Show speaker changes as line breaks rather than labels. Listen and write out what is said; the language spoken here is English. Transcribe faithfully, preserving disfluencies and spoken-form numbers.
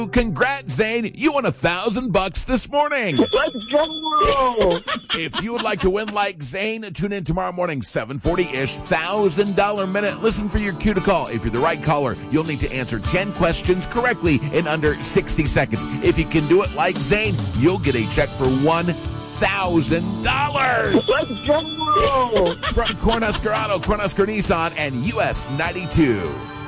Congrats, Zane. You won a thousand bucks this morning.
Let's go.
If you would like to win like Zane, tune in tomorrow morning, seven forty-ish, one thousand dollars minute. Listen for your cue to call. If you're the right caller, you'll need to answer ten questions correctly in under sixty seconds. If you can do it like Zane, you'll get a check for one thousand dollars.
Let's go.
From Cornhusker Auto, Cornhusker Nissan, and U S ninety-two.